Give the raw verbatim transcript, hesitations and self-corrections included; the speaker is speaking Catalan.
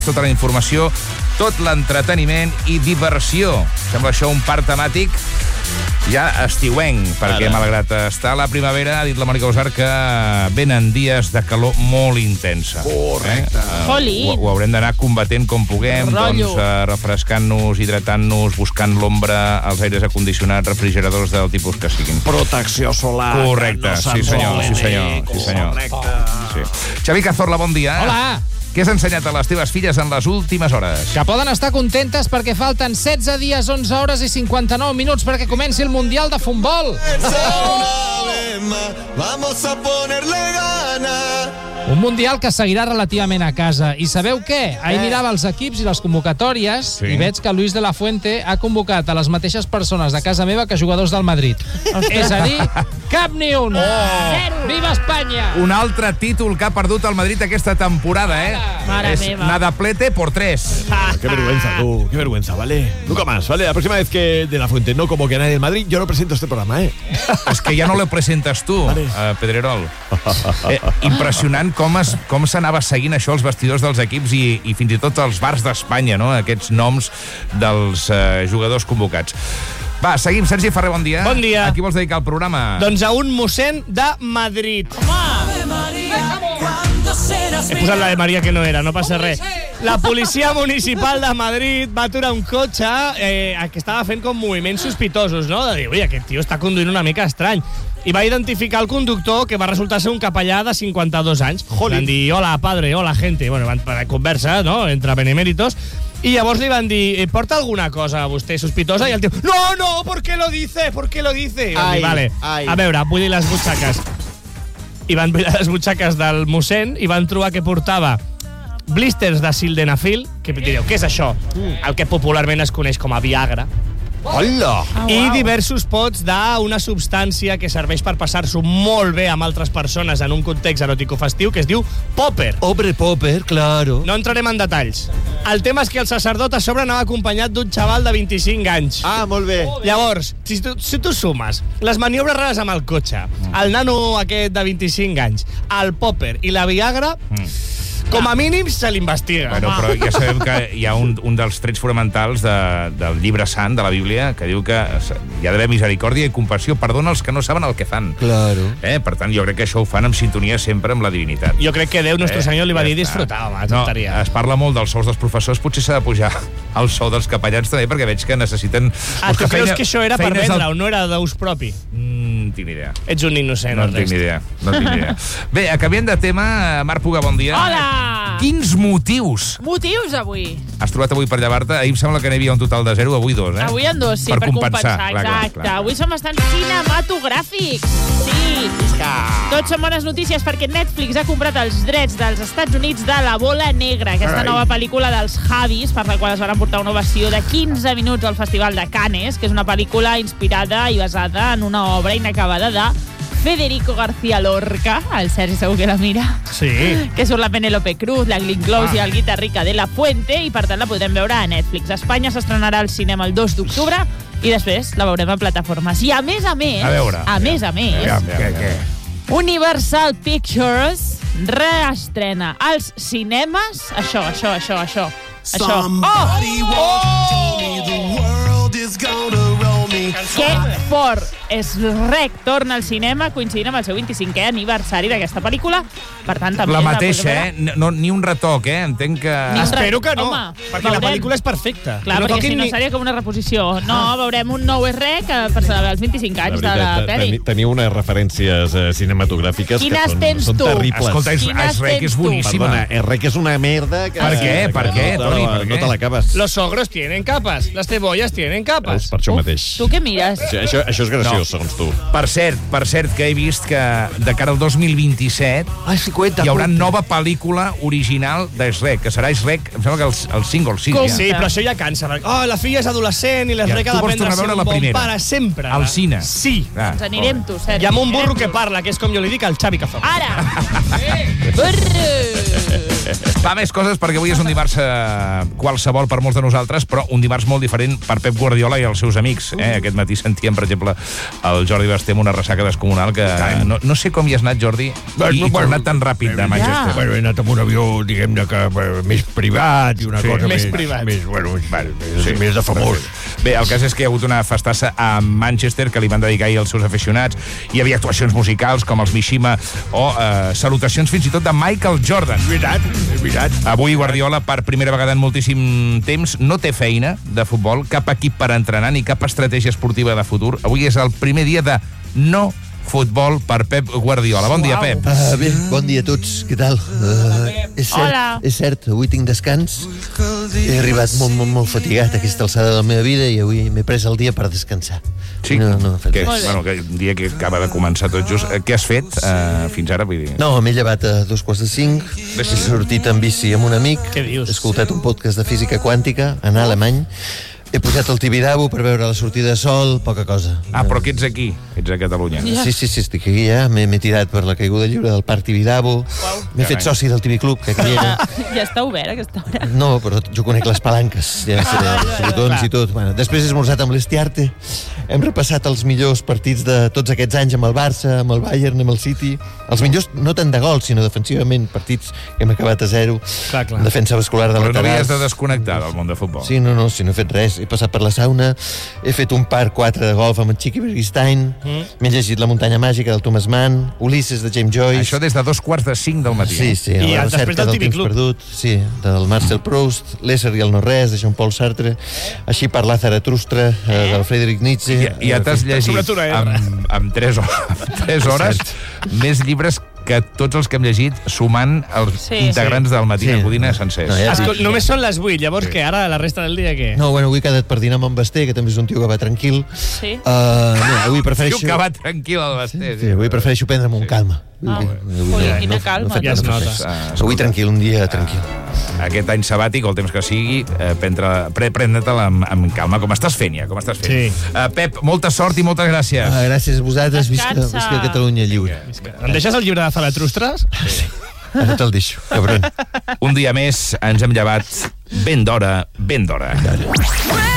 Tota la informació, tot l'entreteniment i diversió. Sembla això un parc temàtic ja estiuenc, perquè Ara. malgrat estar a la primavera, ha dit la Mònica Usar que venen dies de calor molt intensa. Correcte. Eh? Ho, ho haurem d'anar combatent com puguem, Rollo. doncs eh, refrescant-nos, hidratant-nos, buscant l'ombra, els aires acondicionats, refrigeradors del tipus que siguin. Protecció solar. Correcte, no sí senyor, sí senyor, sí senyor. Correcte. Sí. Xavi Cazorla, bon dia. Hola. Què has ensenyat a les teves filles en les últimes hores? Que poden estar contentes perquè falten setze dies, onze hores i cinquanta-nou minuts perquè comenci el Mundial de Futbol. Vamos a ponerle gana. Un Mundial que seguirà relativament a casa. I sabeu què? Ahir mirava els equips i les convocatòries Sí. i veig que Luis de la Fuente ha convocat a les mateixes persones de casa meva que jugadors del Madrid. És a dir, cap ni un. Zero. Viva Espanya! Un altre títol que ha perdut el Madrid aquesta temporada, eh? Mare es meva. Nadaplete por tres. Qué vergüenza, tú. Qué vergüenza, ¿vale? Nunca más, ¿vale? La próxima vez que De La Fuente no convoque a nadie del Madrid, yo no presento este programa, ¿eh? És que ja no lo presentes tu, Vale. uh, Pedrerol. Eh, impressionant com, es, com s'anava seguint això als vestidors dels equips i, i fins i tot als bars d'Espanya, no? Aquests noms dels uh, jugadors convocats. Va, seguim. Sergi Ferrer, bon dia. Bon dia. A qui vols dedicar el programa? Doncs a un mossèn de Madrid. He posat la de Maria que no era, no passa res. La policia municipal de Madrid va aturar un cotxe eh, que estava fent com moviments sospitosos, no? De dir, ui, aquest tio està conduint una mica estrany. I va identificar el conductor, que va resultar ser un capellà de cinquanta-dos anys. Jolín. Van dir, hola, padre, hola, gente. Bueno, van per conversa, no?, entre beneméritos. I llavors li van dir, eh, porta alguna cosa vostè sospitosa? I el tio, no, no, ¿por qué lo dice? ¿Por qué lo dice? I van dir, Ai, vale, ai. a veure, vull dir les butxaques. I van mirar les butxaques del mossèn i van trobar que portava blísters de sildenafil, que direu, què és això? El que popularment es coneix com a Viagra. Hola! I diversos pots d'una substància que serveix per passar-s'ho molt bé amb altres persones en un context eròtico-festiu que es diu popper. Obre popper, claro. No entrarem en detalls. El tema és que el sacerdot a sobre anava acompanyat d'un xaval de vint-i-cinc anys. Ah, molt bé. Llavors, si tu, si tu sumes les maniobres rares amb el cotxe, el nano aquest de vint-i-cinc anys, el popper i la Viagra, com a mínim se l'investiga. Bueno, però ja sabem que hi ha un, un dels trets fonamentals de, del llibre sant, de la Bíblia, que diu que hi ha d'haver misericòrdia i compassió. Perdona els que no saben el que fan. Claro. Eh? Per tant, jo crec que això ho fan en sintonia sempre amb la divinitat. Jo crec que Déu, nostre Eh, senyor, li va ja dir està. disfrutar, home, No, tonteria. es parla molt dels sous dels professors, potser s'ha de pujar el sou dels capellans també, perquè veig que necessiten... Ah, tu creus que això era per feines vendre al- o no era d'ús propi? Mm, tinc ni idea. Ets un innocent, No en tinc Ernest. ni idea. No en tinc ni idea. Bé, canviem de tema. Marc Puga, bon dia. Hola! Quins motius Motius avui. has trobat avui per llevar-te? Ahir em sembla que n'hi havia un total de zero, avui dos, eh? Avui en dos, sí, per, per compensar. compensar. Clar, clar, Exacte. clar. Avui som bastant cinematogràfics. Sí. Tots són bones notícies perquè Netflix ha comprat els drets dels Estats Units de La Bola Negra, aquesta Carai. nova pel·lícula dels Javis, per la qual es van portar una ovació de quinze minuts al Festival de Cannes, que és una pel·lícula inspirada i basada en una obra inacabada de Federico García Lorca, el Sergi segur que la mira, Sí. que surt la Penélope Cruz, la Glenn Close Ah. i el Guitarrica de la Fuente, i per tant la podrem veure a Netflix. A Espanya s'estrenarà al cinema el dos d'octubre i després la veurem a plataformes. I a més a més, A veure. a més a més, Aviam, aviam, aviam. Universal Pictures reestrena als cinemes això, això, això, això. Això. Somebody Oh! once told me the world is gonna roll me. Que fort és Rec torna al cinema coincidint amb el seu vint-i-cinquè aniversari d'aquesta pel·lícula. Per tant, també La podem mateixa, veure. eh? No, ni un retoc, eh? Entenc que... Ni un Espero que no, Home, perquè la veurem. pel·lícula és perfecta. Clar, no perquè toquin si no ni- seria com una reposició. No, veurem un nou Rec per celebrar els vint-i-cinc anys de la pel·li. teniu unes referències eh, cinematogràfiques Quines que són, tens són tu? terribles. Escolta, és, Quines és Rec, tens és tu? boníssima. Perdona, el rec és una merda que... Per què? que Per no què, te Toni, la- per No què? te l'acabes. Los ogros tienen capas, las cebollas tienen capas. Veus, per això mateix. Tu què mires? Sí, això, això és graciós, No. segons tu. Per cert, per cert, que he vist que de cara al dos mil vint-i-set Ai, sí, cuenta. hi haurà cuenta. nova pel·lícula original d'Shrek, que serà Shrek, em sembla que el, el single sis, Com? ja. Sí, però això ja cansa. perquè, Oh, la filla és adolescent i Ja, l'Shrek tu ha vols d'aprendre tornar a a ser veure un la bon primera? pare sempre. Al cine? Sí. Ah, Ens anirem, tu, Sergi. I amb un burro Anirem que tu. parla, que és com jo li dic, el Xavi Cazorla. Ara! Burro! Va, més coses, perquè avui és un dimarts eh, qualsevol per molts de nosaltres, però un dimarts molt diferent per Pep Guardiola i els seus amics. Eh? Aquest matí sentíem, per exemple, el Jordi Basté amb una ressaca descomunal que no, no sé com hi has anat, Jordi, Bueno, i, i bueno, com anat tan ràpid de Manchester. Bueno, he anat amb un avió, diguem-ne, que eh, més privat i una Sí, cosa més més... privat. Més, bueno, més, Sí. sí. més de famós. Bé, el cas és que hi ha hagut una festassa a Manchester que li van dedicar ahir als seus aficionats. Hi havia actuacions musicals com els Mishima o eh, salutacions fins i tot de Michael Jordan. És veritat, és veritat. Avui Guardiola, per primera vegada en moltíssim temps, no té feina de futbol, cap equip per entrenar ni cap estratègia esportiva de futur. Avui és el primer dia de no futbol per Pep Guardiola. Bon dia, Pep. Uh, bé, bon dia a tots, què tal? Uh, és cert, Hola. és cert, avui tinc descans. He arribat molt, molt, molt fatigat a aquesta alçada de la meva vida i avui m'he pres el dia per descansar. Sí, No, no, he fet que, res. bueno, que un dia que acaba de començar tot just. Eh, Què has fet eh, fins ara? Vull dir... No, m'he llevat a dos quarts de cinc, he sortit en bici amb un amic, Què dius? he escoltat un podcast de física quàntica en alemany, he posat el Tibidabo per veure la sortida de sol, poca cosa. Ah, però que ets aquí, ets a Catalunya. Ja. Sí, sí, sí, estic aquí ja. M'he m'he tirat per la caiguda lliure del Parc Tibidabo. M'he fet soci del Tibi Club, que aquí era. Ja està obert aquesta hora. No, però jo conec les palanques, ja sé, els botons i tot. Bueno, després he esmorzat amb l'Estiarte. Hem repassat els millors partits de tots aquests anys amb el Barça, amb el Bayern, amb el City. Els millors, no tant de gols, sinó defensivament, partits que hem acabat a zero. Clar, clar. Defensa vascular de Però no laterals. havies de desconnectar del món de futbol. Sí, no, no, si no he fet res. He passat per la sauna, he fet un par quatre de golf amb en Chiqui Bergstein, mm. m'he llegit La muntanya màgica del Thomas Mann, Ulisses de James Joyce. Això des de dos quarts de cinc del matí. Sí, sí, I a la després recerca del del Tibi temps Club. perdut, sí, del Marcel Proust, L'ésser i el no-res, de Jean-Paul Sartre, així parlar Zaratustra, eh, del Friedrich Nietzsche. I, ja t'has llegit Sobre R. amb, amb tres hores, amb tres hores més llibres que tots els que hem llegit sumant els Sí, integrants del matí Sí. de Codina sencers. No, ja- Escol, només són les vuit, llavors que ara la resta del dia què? No, bueno, avui he quedat per dinar amb en Basté, que també és un tio que va tranquil. Sí. Uh, no, avui Diu prefereixo... que va tranquil el Basté. Sí, avui prefereixo prendre'm un calma. Ah, Avui- ui, avui quina calma. No, no, Ja es no, no, nota. no, Ah, Avui tranquil, un dia tranquil. Aquest any sabàtic, o el temps que sigui, eh, prendre- pre- prendre-te'l amb, amb calma, com estàs fent ja, com estàs fent. Sí. Uh, Pep, molta sort i moltes gràcies. Ah, gràcies a vosaltres, visca, Descansa. visca Catalunya lliure. Em deixes el llibre de Zaratustres? Ara te'l deixo, cabron. Un dia més ens hem llevat ben d'hora, ben d'hora. When